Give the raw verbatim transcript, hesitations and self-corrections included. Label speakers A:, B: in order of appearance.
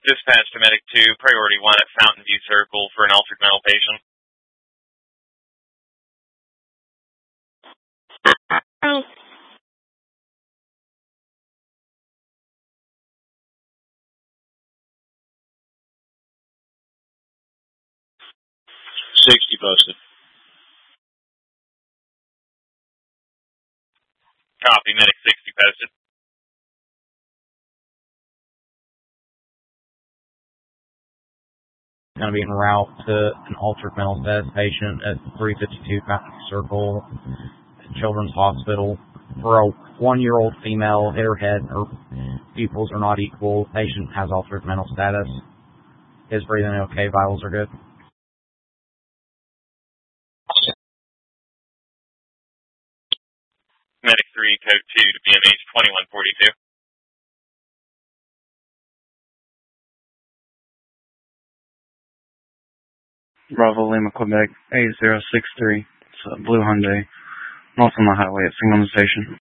A: Dispatch to Medic two, Priority one at Fountain View Circle for an altered mental patient.
B: sixty posted.
A: Copy, Medic sixty posted.
C: Going to be en route to an altered mental status patient at three fifty-two Fountain Circle, Children's Hospital. For a one-year-old female, hit her head, her pupils are not equal. Patient has altered mental status. Is breathing okay, vitals are good.
A: Medic three, code two to B M H twenty-one forty-two.
D: Bravo Lima, Quebec, eight zero six three. It's a blue Hyundai, north on the highway at Singleton Station.